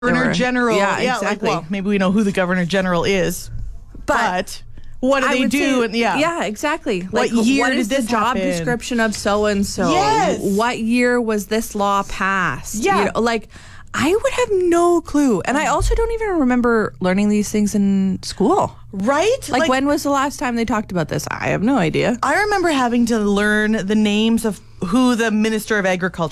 Governor General. Yeah, exactly. Well, maybe we know who the Governor General is, but what do they do? Yeah, exactly. What year what is did this the job happen? description of so-and-so? Yes. What year was this law passed? Yeah. I would have no clue. And I also don't even remember learning these things in school. Right? Like when was the last time they talked about this? I have no idea. I remember having to learn the names of who the Minister of Agriculture